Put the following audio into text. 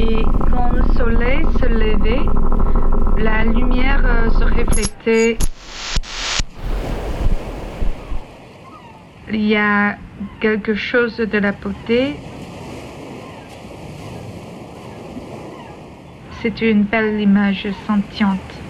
Et quand le soleil se levait, la lumière se reflétait. Il y a quelque chose de la beauté. C'est une belle image sentiente.